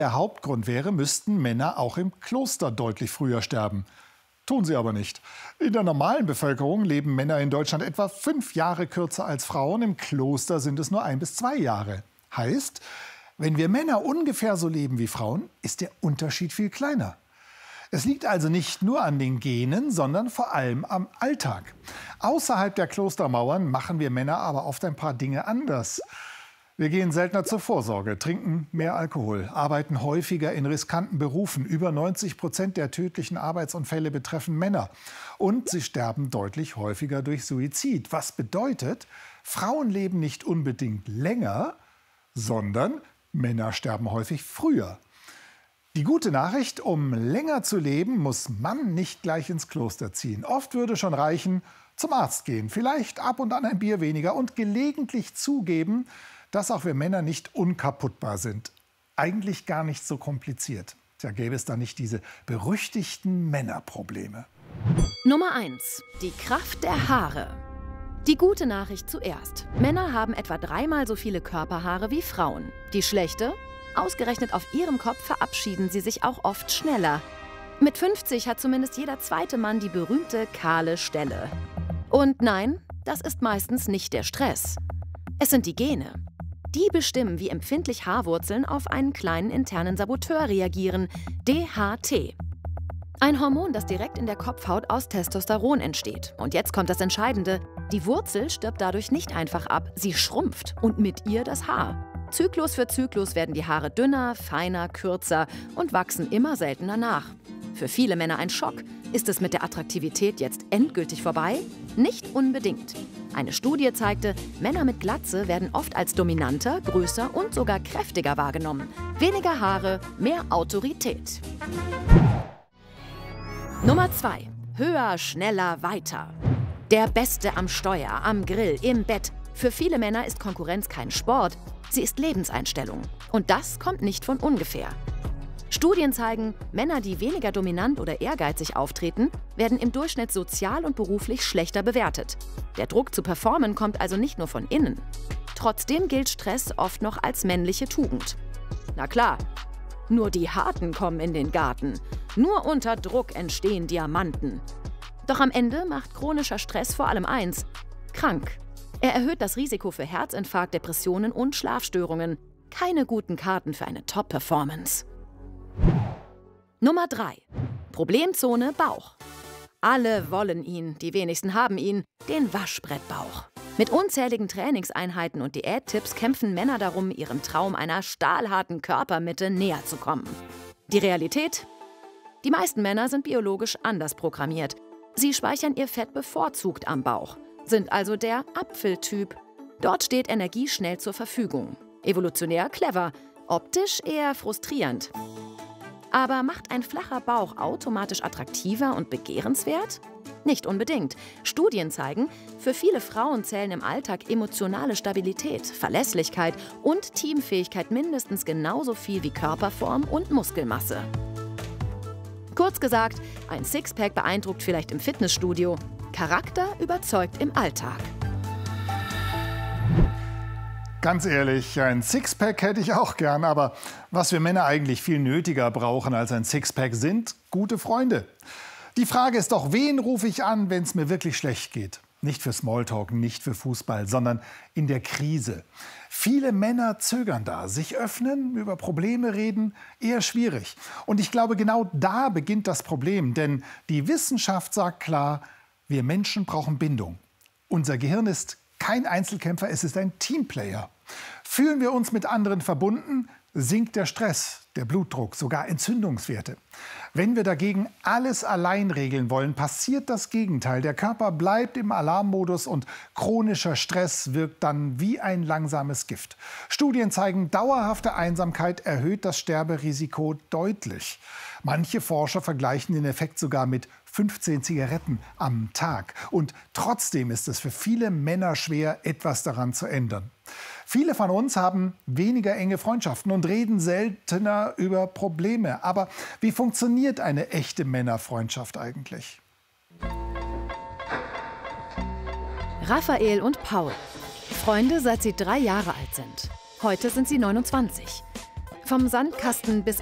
der Hauptgrund wäre, müssten Männer auch im Kloster deutlich früher sterben. Tun sie aber nicht. In der normalen Bevölkerung leben Männer in Deutschland etwa 5 Jahre kürzer als Frauen. Im Kloster sind es nur 1 bis 2 Jahre. Heißt, wenn wir Männer ungefähr so leben wie Frauen, ist der Unterschied viel kleiner. Es liegt also nicht nur an den Genen, sondern vor allem am Alltag. Außerhalb der Klostermauern machen wir Männer aber oft ein paar Dinge anders. Wir gehen seltener zur Vorsorge, trinken mehr Alkohol, arbeiten häufiger in riskanten Berufen. Über 90% der tödlichen Arbeitsunfälle betreffen Männer. Und sie sterben deutlich häufiger durch Suizid. Was bedeutet, Frauen leben nicht unbedingt länger, sondern Männer sterben häufig früher. Die gute Nachricht, um länger zu leben, muss man nicht gleich ins Kloster ziehen. Oft würde schon reichen, zum Arzt gehen, vielleicht ab und an ein Bier weniger und gelegentlich zugeben, dass auch wir Männer nicht unkaputtbar sind. Eigentlich gar nicht so kompliziert. Tja, gäbe es da nicht diese berüchtigten Männerprobleme. Nummer 1. Die Kraft der Haare. Die gute Nachricht zuerst. Männer haben etwa 3-mal so viele Körperhaare wie Frauen. Die schlechte? Ausgerechnet auf ihrem Kopf verabschieden sie sich auch oft schneller. Mit 50 hat zumindest jeder zweite Mann die berühmte kahle Stelle. Und nein, das ist meistens nicht der Stress. Es sind die Gene. Die bestimmen, wie empfindlich Haarwurzeln auf einen kleinen internen Saboteur reagieren, DHT. Ein Hormon, das direkt in der Kopfhaut aus Testosteron entsteht. Und jetzt kommt das Entscheidende. Die Wurzel stirbt dadurch nicht einfach ab, sie schrumpft und mit ihr das Haar. Zyklus für Zyklus werden die Haare dünner, feiner, kürzer und wachsen immer seltener nach. Für viele Männer ein Schock. Ist es mit der Attraktivität jetzt endgültig vorbei? Nicht unbedingt. Eine Studie zeigte, Männer mit Glatze werden oft als dominanter, größer und sogar kräftiger wahrgenommen. Weniger Haare, mehr Autorität. Nummer 2. Höher, schneller, weiter. Der Beste am Steuer, am Grill, im Bett. Für viele Männer ist Konkurrenz kein Sport, sie ist Lebenseinstellung. Und das kommt nicht von ungefähr. Studien zeigen, Männer, die weniger dominant oder ehrgeizig auftreten, werden im Durchschnitt sozial und beruflich schlechter bewertet. Der Druck zu performen kommt also nicht nur von innen. Trotzdem gilt Stress oft noch als männliche Tugend. Na klar, nur die Harten kommen in den Garten. Nur unter Druck entstehen Diamanten. Doch am Ende macht chronischer Stress vor allem eins: krank. Er erhöht das Risiko für Herzinfarkt, Depressionen und Schlafstörungen. Keine guten Karten für eine Top-Performance. Nummer 3. Problemzone Bauch. Alle wollen ihn, die wenigsten haben ihn, den Waschbrettbauch. Mit unzähligen Trainingseinheiten und Diättipps kämpfen Männer darum, ihrem Traum einer stahlharten Körpermitte näher zu kommen. Die Realität? Die meisten Männer sind biologisch anders programmiert. Sie speichern ihr Fett bevorzugt am Bauch, sind also der Apfeltyp. Dort steht Energie schnell zur Verfügung. Evolutionär clever, optisch eher frustrierend. Aber macht ein flacher Bauch automatisch attraktiver und begehrenswert? Nicht unbedingt. Studien zeigen, für viele Frauen zählen im Alltag emotionale Stabilität, Verlässlichkeit und Teamfähigkeit mindestens genauso viel wie Körperform und Muskelmasse. Kurz gesagt, ein Sixpack beeindruckt vielleicht im Fitnessstudio, Charakter überzeugt im Alltag. Ganz ehrlich, ein Sixpack hätte ich auch gern, aber was wir Männer eigentlich viel nötiger brauchen als ein Sixpack sind gute Freunde. Die Frage ist doch, wen rufe ich an, wenn es mir wirklich schlecht geht? Nicht für Smalltalk, nicht für Fußball, sondern in der Krise. Viele Männer zögern da, sich öffnen, über Probleme reden, eher schwierig. Und ich glaube, genau da beginnt das Problem, denn die Wissenschaft sagt klar, wir Menschen brauchen Bindung. Unser Gehirn ist kein Einzelkämpfer, es ist ein Teamplayer. Fühlen wir uns mit anderen verbunden, sinkt der Stress, der Blutdruck, sogar Entzündungswerte. Wenn wir dagegen alles allein regeln wollen, passiert das Gegenteil. Der Körper bleibt im Alarmmodus und chronischer Stress wirkt dann wie ein langsames Gift. Studien zeigen, dauerhafte Einsamkeit erhöht das Sterberisiko deutlich. Manche Forscher vergleichen den Effekt sogar mit 15 Zigaretten am Tag. Und trotzdem ist es für viele Männer schwer, etwas daran zu ändern. Viele von uns haben weniger enge Freundschaften und reden seltener über Probleme. Aber wie funktioniert eine echte Männerfreundschaft eigentlich? Raphael und Paul. Freunde, seit sie 3 Jahre alt sind. Heute sind sie 29. Vom Sandkasten bis